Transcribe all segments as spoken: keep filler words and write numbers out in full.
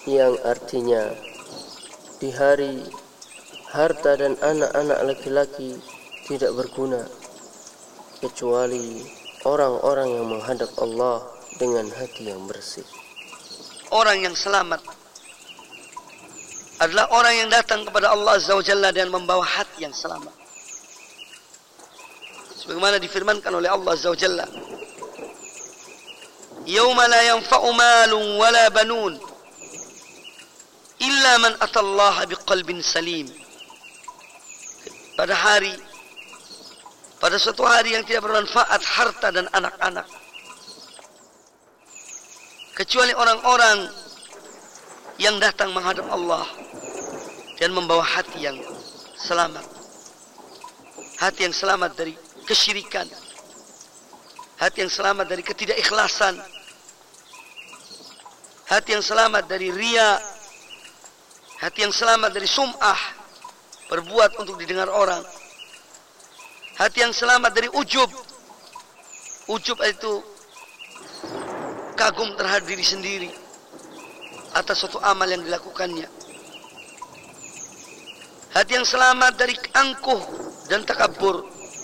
yang artinya di hari harta dan anak-anak laki-laki tidak berguna kecuali orang-orang yang menghadap Allah dengan hati yang bersih. Orang yang selamat adalah orang yang datang kepada Allah Azza wa Jalla dan membawa hati yang selamat. Sebagaimana difirmankan oleh Allah Azza wa Jalla, "Yauma la yanfa'u malun wala banun illa man atallaha biqalbin salim." Pada hari pada suatu hari yang tidak bermanfaat harta dan anak-anak kecuali orang-orang yang datang menghadap Allah dan membawa hati yang selamat. Hati yang selamat dari kesyirikan. Hati yang selamat dari ketidakikhlasan. Hati yang selamat dari riya. Hati yang selamat dari sum'ah, berbuat untuk didengar orang. Hati yang selamat dari ujub. Ujub itu kagum terhadap diri sendiri atas suatu amal yang dilakukannya. Hati yang selamat dari angkuh dan takabur.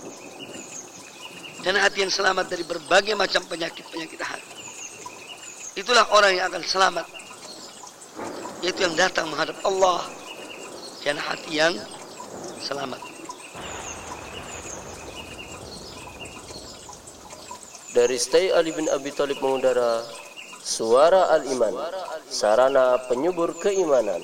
Dan hati yang selamat dari berbagai macam penyakit-penyakit hati. Itulah orang yang akan selamat, yaitu yang datang menghadap Allah dan hati yang selamat. Dari Stay Ali bin Abi Thalib mengudara Suara Al-Iman, sarana penyubur keimanan.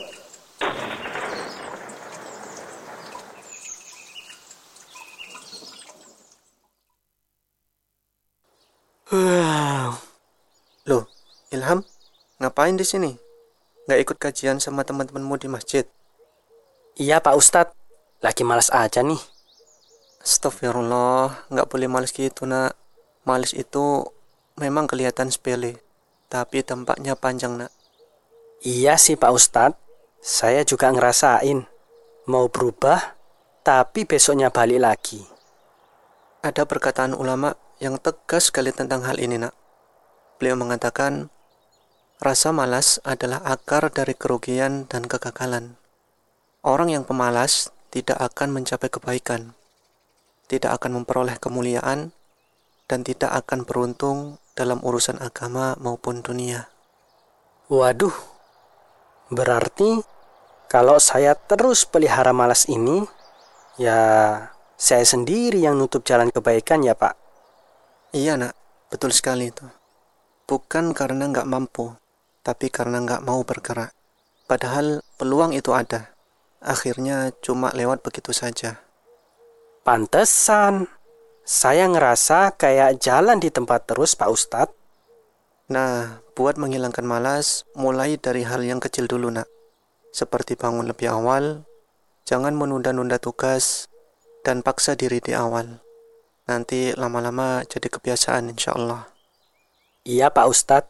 Loh, Ilham, ngapain di sini? Nggak ikut kajian sama teman-temanmu di masjid? Iya Pak Ustadz, lagi malas aja nih. Astagfirullah, nggak boleh malas gitu nak. Malas itu memang kelihatan sepele, tapi dampaknya panjang nak. Iya sih Pak Ustadz, saya juga ngerasain. Mau berubah, tapi besoknya balik lagi. Ada perkataan ulama yang tegas sekali tentang hal ini nak. Beliau mengatakan, rasa malas adalah akar dari kerugian dan kegagalan. Orang yang pemalas tidak akan mencapai kebaikan, tidak akan memperoleh kemuliaan, dan tidak akan beruntung dalam urusan agama maupun dunia. Waduh, berarti kalau saya terus pelihara malas ini, ya saya sendiri yang nutup jalan kebaikan ya Pak. Iya nak, betul sekali itu. Bukan karena nggak mampu, tapi karena nggak mau bergerak. Padahal peluang itu ada. Akhirnya cuma lewat begitu saja. Pantesan, saya ngerasa kayak jalan di tempat terus Pak Ustadz. Nah, buat menghilangkan malas, mulai dari hal yang kecil dulu nak. Seperti bangun lebih awal, jangan menunda-nunda tugas, dan paksa diri di awal. Nanti lama-lama jadi kebiasaan insya Allah. Iya Pak Ustadz,